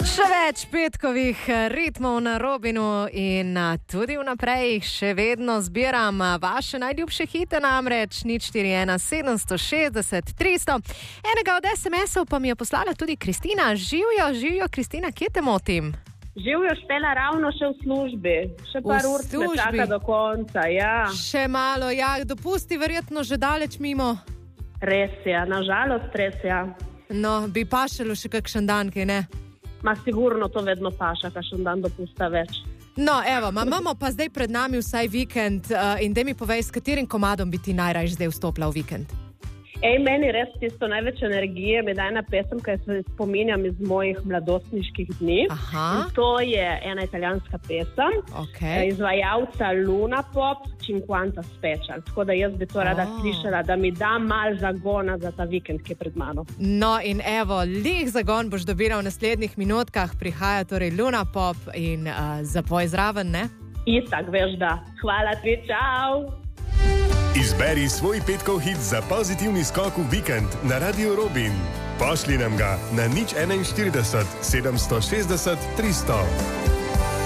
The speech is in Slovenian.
Še več petkovih ritmov na Robinu in tudi vnaprej še vedno zbiram vaše najljubše hite, namreč 041 760 300. Enega od SMS-ov pa mi je poslala tudi Kristina. Živijo, Kristina, kje te motim? Živijo, Štela, ravno še v službi. Še par ur me čaka do konca, ja. Še malo, ja, dopusti verjetno že daleč mimo. Res je, nažalost res je. No, bi pašalo še kakšen dan, kaj ne? Ma sigurno to vedno paša, kakšen dan dopusta več. No, evo, imamo pa zdaj pred nami vsaj vikend in daj mi povej, s katerim komadom bi ti najraje zdaj vstopila v vikend? Meni res tisto največ energije mi daje ena pesem, ki se spominjam iz mojih mladostniških dni. Aha. In to je ena italijanska pesem, izvajalca Luna Pop, Cinquanta Special. Tako da jaz bi to rada slišala, da mi da mal zagona za ta vikend, ki je pred mano. No in evo, lih zagon boš dobila v naslednjih minutkah, prihaja torej Luna Pop in zapoj zraven, ne? Itak, veš da. Hvala ti, čau! Izberi svoj petkov hit za pozitivni skok v vikend na Radio Robin. Pošli nam ga na 041 760 300.